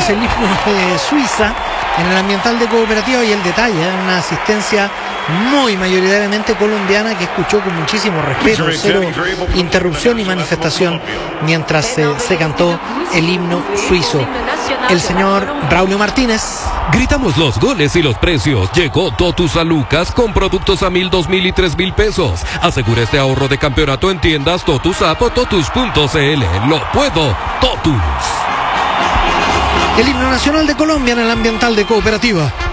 es el himno de Suiza en el ambiental de Cooperativa, y el detalle, una asistencia muy mayoritariamente colombiana que escuchó con muchísimo respeto, cero interrupción y manifestación mientras se cantó el himno suizo. El señor Braulio Martínez. Gritamos los goles y los precios. Llegó Totus a Lucas con productos a 1.000, 2.000 y 3.000 pesos. Asegura este ahorro de campeonato en tiendas Totus App o Totus.cl. Lo puedo, Totus. El himno nacional de Colombia en el ambiental de Cooperativa.